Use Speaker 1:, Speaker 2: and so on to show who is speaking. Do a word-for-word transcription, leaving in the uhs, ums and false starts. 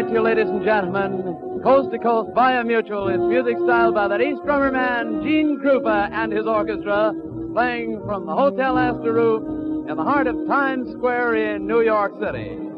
Speaker 1: to you, ladies and gentlemen, Coast to Coast by a Mutual. It's music styled by that ace drummer man, Gene Krupa, and his orchestra, playing from the Hotel Astor roof in the heart of Times Square in New York City.